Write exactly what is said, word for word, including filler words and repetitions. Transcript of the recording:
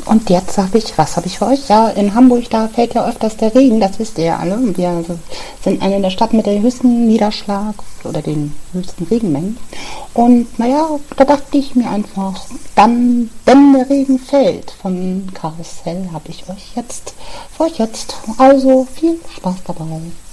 und jetzt habe ich, was habe ich für euch? Ja, in Hamburg, da fällt ja öfters der Regen, das wisst ihr ja alle. Wir sind eine der Stadt mit der höchsten Niederschlag oder den höchsten Regenmengen. Und naja, da dachte ich mir einfach, dann, wenn der Regen fällt von Karussell, habe ich euch jetzt, für euch jetzt. Also viel Spaß dabei.